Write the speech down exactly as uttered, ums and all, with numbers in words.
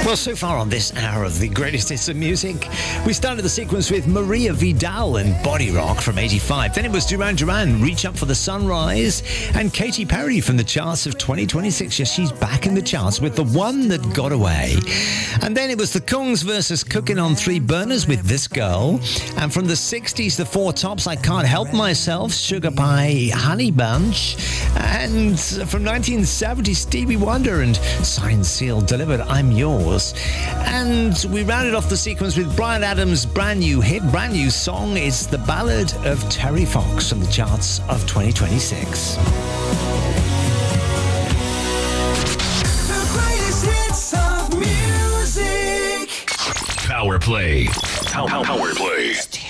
Well, so far on this hour of the greatest hits of music, we started the sequence with Maria Vidal and Body Rock from eighty-five. Then it was Duran Duran, Reach Up for the Sunrise, and Katy Perry from the charts of twenty twenty-six. Yes, she's back in the charts with The One That Got Away. And then it was the Kungs versus Cooking on Three Burners with This Girl. And from the sixties, the Four Tops, I Can't Help Myself, Sugar Pie, Honey Bunch. And from nineteen seventy, Stevie Wonder and Signed, Sealed, Delivered, I'm Yours. And we rounded off the sequence with Bryan Adams' brand new hit, brand new song. It's The Ballad of Terry Fox from the charts of twenty twenty-six. The greatest hits of music. Power Play. Power, power Play.